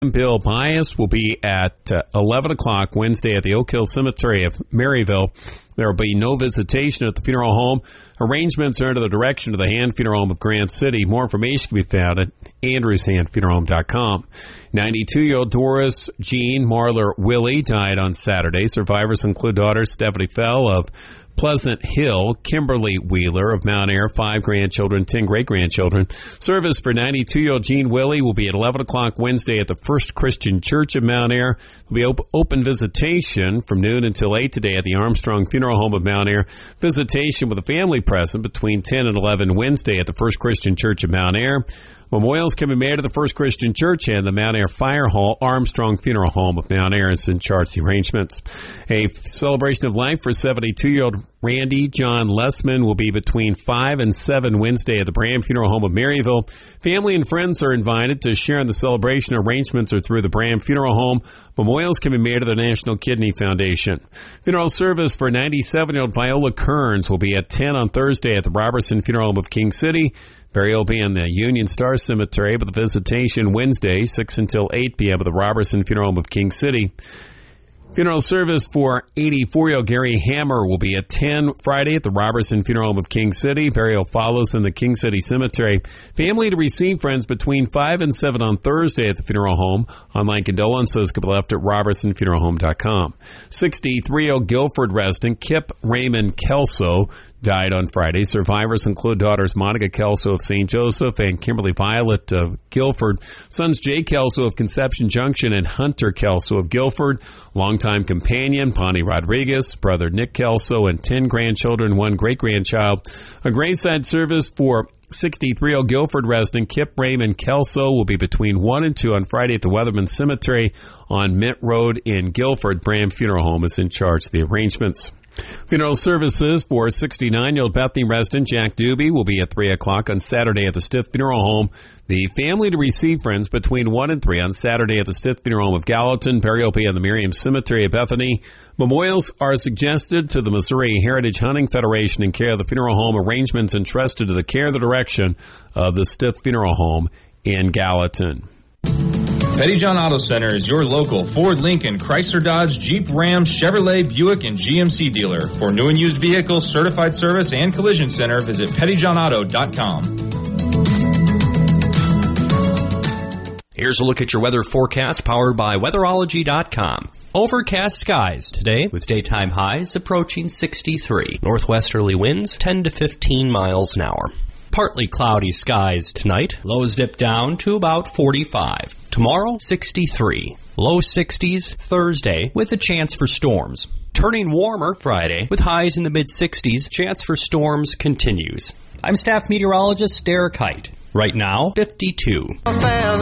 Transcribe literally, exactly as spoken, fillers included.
Bill Bias will be at uh, eleven o'clock Wednesday at the Oak Hill Cemetery of Maryville. There will be no visitation at the funeral home. Arrangements are under the direction of the Hand Funeral Home of Grant City. More information can be found at andrews hand funeral home dot com. ninety-two-year-old Doris Jean Marler Willie died on Saturday. Survivors include daughter Stephanie Fell of Pleasant Hill, Kimberly Wheeler of Mount Ayr, five grandchildren, ten great-grandchildren. Service for ninety-two-year-old Jean Willie will be at eleven o'clock Wednesday at the First Christian Church of Mount Ayr. There will be op- open visitation from noon until eight today at the Armstrong Funeral Home of Mount Ayr. Visitation with a family present between ten and eleven Wednesday at the First Christian Church of Mount Ayr. Memorials can be made at the First Christian Church and the Mount Ayr Fire Hall. Armstrong Funeral Home of Mount Ayr is in charge of the arrangements. A celebration of life for seventy-two-year-old Randy John Lessman will be between five and seven Wednesday at the Bram Funeral Home of Maryville. Family and friends are invited to share in the celebration. Arrangements are through the Bram Funeral Home. Memorials can be made at the National Kidney Foundation. Funeral service for ninety-seven-year-old Viola Kearns will be at ten on Thursday at the Robertson Funeral Home of King City. Burial will be in the Union Star Cemetery, but the visitation Wednesday, six until eight p.m. at the Robertson Funeral Home of King City. Funeral service for eighty-four-year-old Gary Hammer will be at ten Friday at the Robertson Funeral Home of King City. Burial follows in the King City Cemetery. Family to receive friends between five and seven on Thursday at the funeral home. Online condolences can be left at robertson funeral home dot com. sixty-three-year-old Guilford resident Kip Raymond Kelso died on Friday. Survivors include daughters Monica Kelso of Saint Joseph and Kimberly Violet of Guilford, sons Jay Kelso of Conception Junction and Hunter Kelso of Guilford, longtime companion Bonnie Rodriguez, brother Nick Kelso, and ten grandchildren, one great-grandchild. A graveside service for sixty-three-year-old Guilford resident Kip Raymond Kelso will be between one and two on Friday at the Weatherman Cemetery on Mint Road in Guilford. Bram Funeral Home is in charge of the arrangements. Funeral services for sixty-nine-year-old Bethany resident Jack Doobie will be at three o'clock on Saturday at the Stith Funeral Home. The family to receive friends between one and three on Saturday at the Stith Funeral Home of Gallatin. Burial will be in the Miriam Cemetery at Bethany. Memorials are suggested to the Missouri Heritage Hunting Federation in care of the funeral home. Arrangements entrusted to the care and the direction of the Stith Funeral Home in Gallatin. Pettyjohn Auto Center is your local Ford, Lincoln, Chrysler, Dodge, Jeep, Ram, Chevrolet, Buick, and G M C dealer. For new and used vehicles, certified service, and collision center, visit pettyjohn auto dot com. Here's a look at your weather forecast powered by weatherology dot com. Overcast skies today with daytime highs approaching sixty-three. Northwesterly winds ten to fifteen miles an hour. Partly cloudy skies tonight. Lows dip down to about forty-five. Tomorrow, sixty-three. Low sixties Thursday with a chance for storms. Turning warmer Friday with highs in the mid-sixties. Chance for storms continues. I'm staff meteorologist Derek Height. Right now, fifty-two.